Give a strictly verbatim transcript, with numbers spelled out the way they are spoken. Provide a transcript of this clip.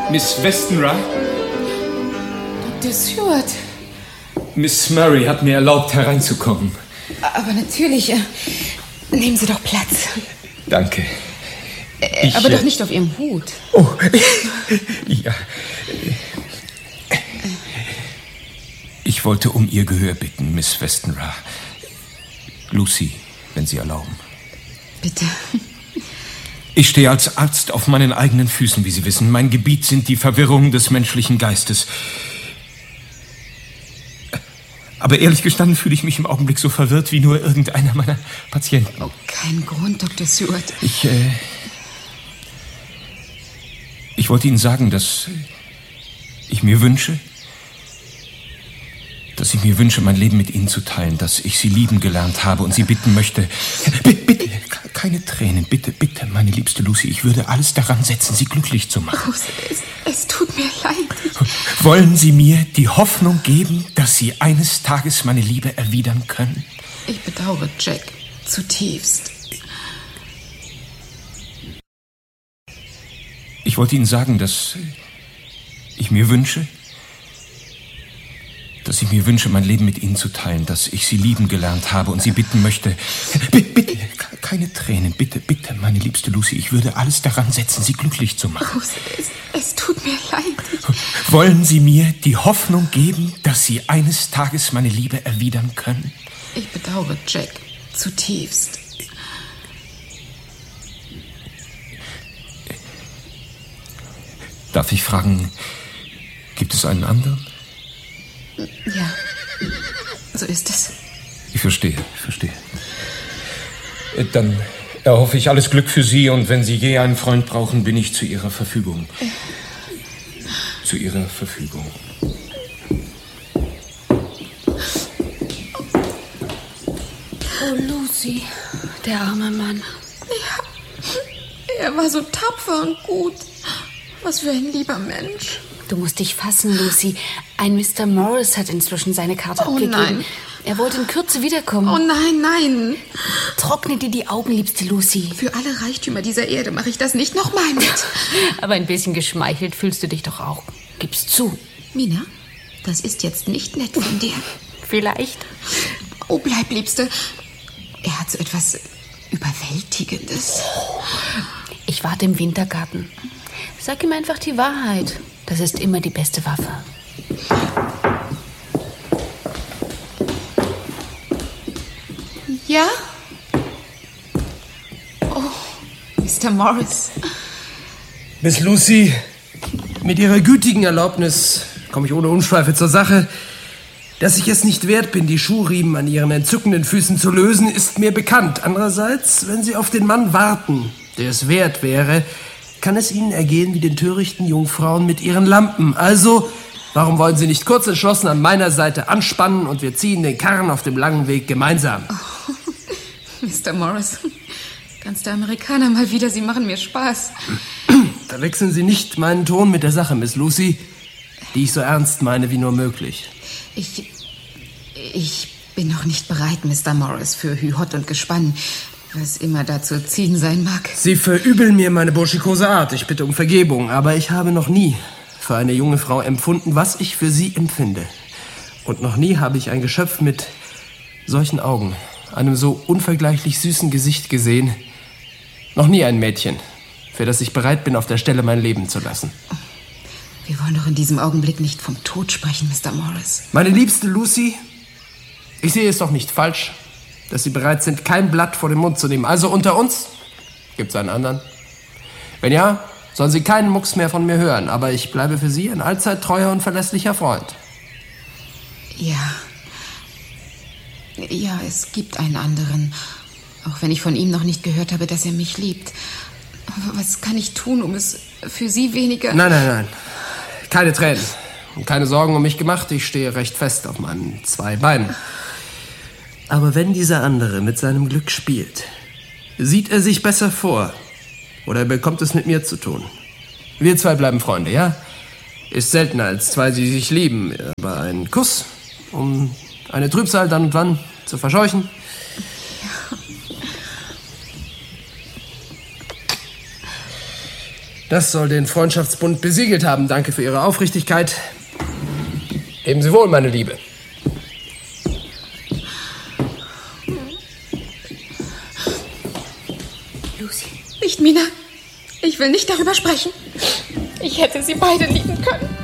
Miss Westenra? Doktor Seward. Miss Murray hat mir erlaubt, hereinzukommen. Aber natürlich. Äh, nehmen Sie doch Platz. Danke. Äh, ich, aber äh, doch nicht auf Ihrem Hut. Oh, ja. Ich wollte um Ihr Gehör bitten, Miss Westenra. Lucy, wenn Sie erlauben. Bitte. Ich stehe als Arzt auf meinen eigenen Füßen, wie Sie wissen. Mein Gebiet sind die Verwirrungen des menschlichen Geistes. Aber ehrlich gestanden fühle ich mich im Augenblick so verwirrt wie nur irgendeiner meiner Patienten. Oh, kein Grund, Doktor Seward. Ich, äh... Ich wollte Ihnen sagen, dass ich mir wünsche, dass ich mir wünsche, mein Leben mit Ihnen zu teilen, dass ich Sie lieben gelernt habe und Sie bitten möchte... Bitte, bitte, keine Tränen, bitte, bitte, meine liebste Lucy, ich würde alles daran setzen, Sie glücklich zu machen. Oh, es, es tut mir leid. Ich... Wollen Sie mir die Hoffnung geben, dass Sie eines Tages meine Liebe erwidern können? Ich bedauere Jack zutiefst. Ich wollte Ihnen sagen, dass ich mir wünsche, dass ich mir wünsche, mein Leben mit Ihnen zu teilen, dass ich Sie lieben gelernt habe und Sie bitten möchte... Bitte, bitte, keine Tränen, bitte, bitte, meine liebste Lucy, ich würde alles daran setzen, Sie glücklich zu machen. Oh, es, es tut mir leid. Ich... Wollen Sie mir die Hoffnung geben, dass Sie eines Tages meine Liebe erwidern können? Ich bedauere Jack zutiefst. Darf ich fragen, gibt es einen anderen? Ja, so ist es. Ich verstehe, ich verstehe. Dann erhoffe ich alles Glück für Sie und wenn Sie je einen Freund brauchen, bin ich zu Ihrer Verfügung. Äh. Zu Ihrer Verfügung. Oh, Lucy, der arme Mann. Ja, er war so tapfer und gut. Was für ein lieber Mensch. Du musst dich fassen, Lucy. Ein Mister Morris hat inzwischen seine Karte oh, abgegeben. Nein. Er wollte in Kürze wiederkommen. Oh nein, nein. Trockne dir die Augen, liebste Lucy. Für alle Reichtümer dieser Erde mache ich das nicht nochmal mit. Aber ein bisschen geschmeichelt fühlst du dich doch auch. Gib's zu. Mina, das ist jetzt nicht nett von dir. Vielleicht. Oh, bleib, Liebste. Er hat so etwas Überwältigendes. Ich warte im Wintergarten. Sag ihm einfach die Wahrheit. Das ist immer die beste Waffe. Ja? Oh, Mister Morris. Miss Lucy, mit Ihrer gütigen Erlaubnis komme ich ohne Umschweife zur Sache. Dass ich es nicht wert bin, die Schuhriemen an Ihren entzückenden Füßen zu lösen, ist mir bekannt. Andererseits, wenn Sie auf den Mann warten, der es wert wäre, kann es Ihnen ergehen wie den törichten Jungfrauen mit ihren Lampen. Also, warum wollen Sie nicht kurz entschlossen an meiner Seite anspannen und wir ziehen den Karren auf dem langen Weg gemeinsam? Oh, Mister Morris, ganz der Amerikaner mal wieder, Sie machen mir Spaß. Verwechseln Sie nicht meinen Ton mit der Sache, Miss Lucy, die ich so ernst meine wie nur möglich. Ich, ich bin noch nicht bereit, Mister Morris, für Hü-Hott und Gespann, was immer da zu ziehen sein mag. Sie verübeln mir meine burschikose Art. Ich bitte um Vergebung. Aber ich habe noch nie für eine junge Frau empfunden, was ich für sie empfinde. Und noch nie habe ich ein Geschöpf mit solchen Augen, einem so unvergleichlich süßen Gesicht gesehen. Noch nie ein Mädchen, für das ich bereit bin, auf der Stelle mein Leben zu lassen. Wir wollen doch in diesem Augenblick nicht vom Tod sprechen, Mister Morris. Meine liebste Lucy, ich sehe es doch nicht falsch, dass Sie bereit sind, kein Blatt vor den Mund zu nehmen. Also unter uns gibt es einen anderen. Wenn ja, sollen Sie keinen Mucks mehr von mir hören. Aber ich bleibe für Sie ein allzeit treuer und verlässlicher Freund. Ja. Ja, es gibt einen anderen. Auch wenn ich von ihm noch nicht gehört habe, dass er mich liebt. Aber was kann ich tun, um es für Sie weniger... Nein, nein, nein. Keine Tränen. Und keine Sorgen um mich gemacht. Ich stehe recht fest auf meinen zwei Beinen. Aber wenn dieser andere mit seinem Glück spielt, sieht er sich besser vor. Oder er bekommt es mit mir zu tun. Wir zwei bleiben Freunde, ja? Ist seltener als zwei, die sich lieben. Aber ein Kuss, um eine Trübsal dann und wann zu verscheuchen. Ja. Das soll den Freundschaftsbund besiegelt haben. Danke für Ihre Aufrichtigkeit. Leben Sie wohl, meine Liebe. Lucy. Nicht, Mina. Ich will nicht darüber sprechen. Ich hätte sie beide lieben können.